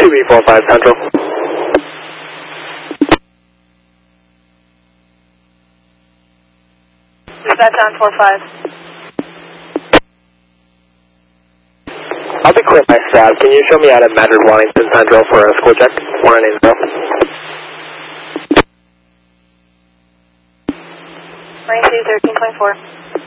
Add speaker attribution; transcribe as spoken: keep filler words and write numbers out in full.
Speaker 1: two B four five Central.
Speaker 2: Dispatch on four five.
Speaker 1: I'll be clear by staff. Can you show me out of Madrid, Washington Central for a score check? one nine zero.
Speaker 2: Range two thirteen point four.